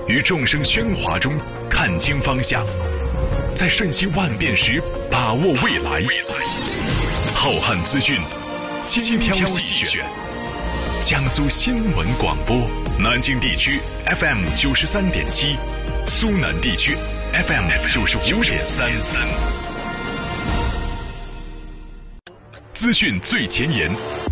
于众生喧哗中看清方向，在瞬息万变时把握未来。浩瀚资讯，精挑细选。江苏新闻广播，南京地区 FM 93.7，苏南地区 FM 95.3。资讯最前沿，